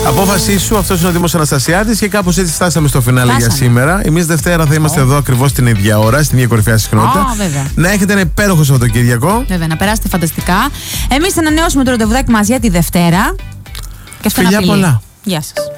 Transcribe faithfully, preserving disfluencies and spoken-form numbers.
Απόφασή σου, αυτός είναι ο Δήμος Αναστασιάδης και κάπως έτσι φτάσαμε στο φινάλε Φτάσαμε. για σήμερα. Εμείς Δευτέρα θα είμαστε oh. εδώ ακριβώς την ίδια ώρα, στην ίδια κορυφαία συχνότητα. Oh, να έχετε ένα υπέροχο Σαββατοκύριακο. Βέβαια, να περάσετε φανταστικά. Εμείς θα ανανεώσουμε το ραντεβουδάκι μας για τη Δευτέρα. Και Φιλιά πολλά. Γεια σας.